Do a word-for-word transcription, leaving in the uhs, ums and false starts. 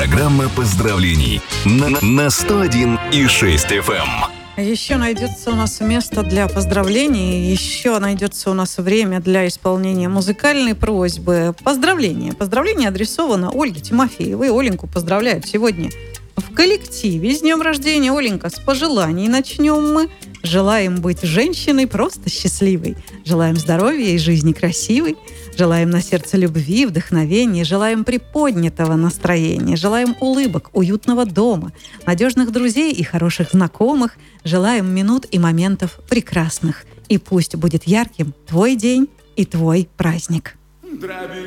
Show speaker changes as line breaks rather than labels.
Программа поздравлений на, на сто один и шесть эф эм.
Еще найдется у нас место для поздравлений, еще найдется у нас время для исполнения музыкальной просьбы. Поздравление. Поздравление адресовано Ольге Тимофеевой. Оленьку поздравляют сегодня в коллективе. С днем рождения, Оленька, с пожеланий начнем мы. Желаем быть женщиной просто счастливой. Желаем здоровья и жизни красивой. Желаем на сердце любви, вдохновения. Желаем приподнятого настроения. Желаем улыбок, уютного дома, надежных друзей и хороших знакомых. Желаем минут и моментов прекрасных. И пусть будет ярким твой день и твой праздник.